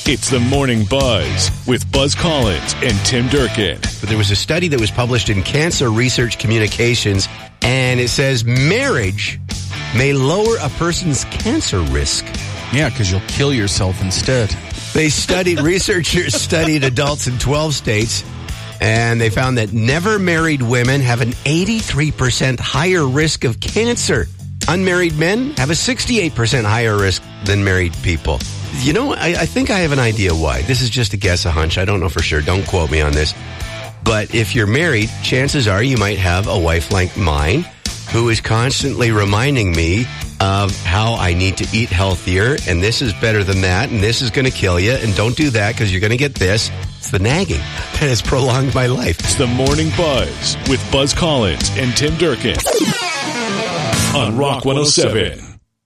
It's the Morning Buzz with Buzz Collins and Tim Durkin. But there was a study that was published in Cancer Research Communications, and it says marriage may lower a person's cancer risk. Yeah, because you'll kill yourself instead. Researchers studied adults in 12 states, and they found that never married women have an 83% higher risk of cancer. Unmarried men have a 68% higher risk than married people. You know, I think I have an idea why. This is just a guess, a hunch. I don't know for sure. Don't quote me on this. But if you're married, chances are you might have a wife like mine who is constantly reminding me of how I need to eat healthier, and this is better than that, and this is going to kill you, and don't do that because you're going to get this. It's the nagging that has prolonged my life. It's the Morning Buzz with Buzz Collins and Tim Durkin on Rock 107.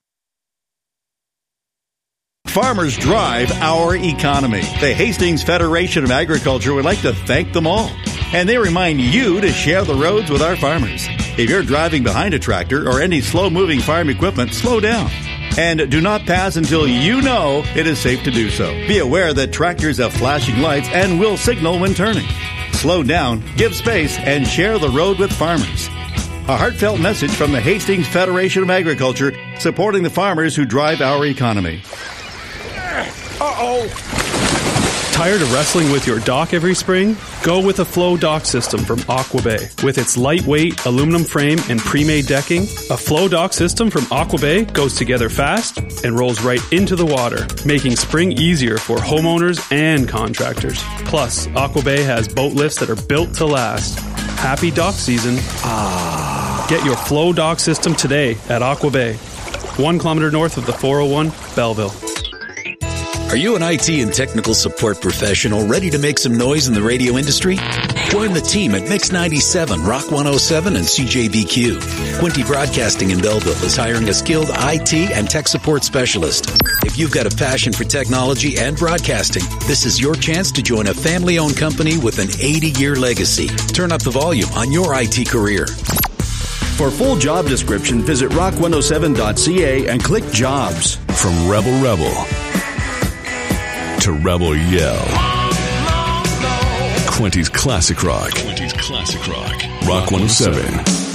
Farmers drive our economy. The Hastings Federation of Agriculture would like to thank them all. And they remind you to share the roads with our farmers. If you're driving behind a tractor or any slow-moving farm equipment, slow down. And do not pass until you know it is safe to do so. Be aware that tractors have flashing lights and will signal when turning. Slow down, give space, and share the road with farmers. A heartfelt message from the Hastings Federation of Agriculture, supporting the farmers who drive our economy. Uh-oh. Tired of wrestling with your dock every spring? Go with a Flow Dock system from Aqua Bay. With its lightweight aluminum frame and pre-made decking, a Flow Dock system from Aqua Bay goes together fast and rolls right into the water, making spring easier for homeowners and contractors. Plus, Aqua Bay has boat lifts that are built to last. Happy dock season. Get your Flow Dock system today at Aqua Bay, 1 kilometer north of the 401 Belleville. Are you an IT and technical support professional ready to make some noise in the radio industry? Join the team at Mix 97, Rock 107, and CJBQ. Quinty Broadcasting in Belleville is hiring a skilled IT and tech support specialist. If you've got a passion for technology and broadcasting, this is your chance to join a family-owned company with an 80-year legacy. Turn up the volume on your IT career. For full job description, visit rock107.ca and click Jobs. From Rebel to Rebel Yell. Quinty's Classic Rock. Rock 107.